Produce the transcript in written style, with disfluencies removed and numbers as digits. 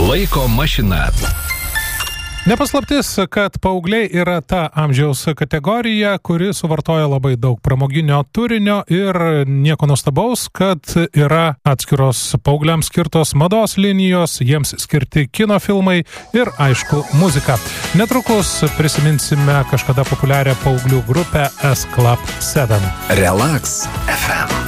Laiko mašina. Nepaslaptis, kad paaugliai yra ta amžiaus kategorija, kuri suvartoja labai daug pramoginio turinio ir nieko nuostabaus, kad yra atskiros paaugliams skirtos mados linijos, jiems skirti kino filmai ir, aišku, muzika. Netrukus prisiminsime kažkada populiarią paauglių grupę S Club 7. Relax FM.